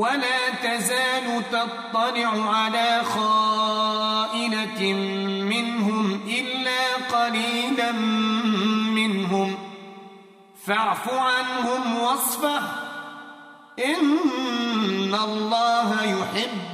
ولا تزال تطلع على خائنة منهم إلا قليلا منهم فاعف عنهم واصفح إن الله يحب